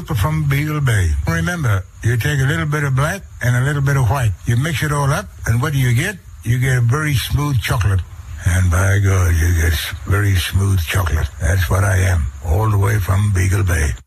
trooper from Beagle Bay. Remember, you take a little bit of black and a little bit of white. You mix it all up, and what do you get? You get a very smooth chocolate. And by God, you get very smooth chocolate. That's what I am, all the way from Beagle Bay.